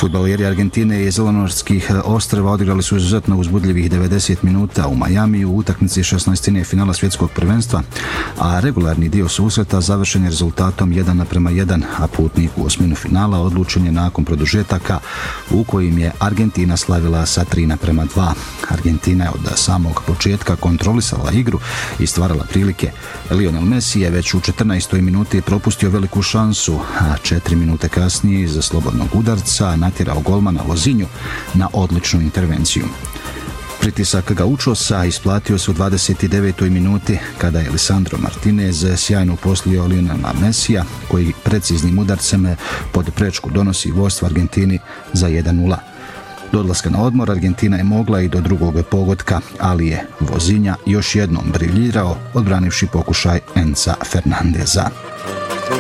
Fudbaleri Argentine iz Zelenorskih ostrva odigrali su izuzetno uzbudljivih 90 minuta u Majamiju u utakmici 16. finala svjetskog prvenstva, a regularni dio susreta završen je rezultatom 1:1, a putnik u osminu finala odlučen je nakon produžetaka u kojim je Argentina slavila sa 3:2. Argentina je od samog početka kontrolisala igru i stvarala prilike. Lionel Messi je već u 14. minuti propustio veliku šansu, a 4 minute kasnije iz slobodnog udarca natjerao golmana Lozinju na odličnu intervenciju. Pritisak Gaučosa isplatio se u 29. minuti kada je Lisandro Martinez sjajno uposlio Lionela Messija, koji preciznim udarcem pod prečku donosi vodstvo Argentini za 1:0. Do odlaska na odmor Argentina je mogla i do drugog pogotka, ali je Vozinja još jednom briljirao odbranivši pokušaj Enza Fernandeza.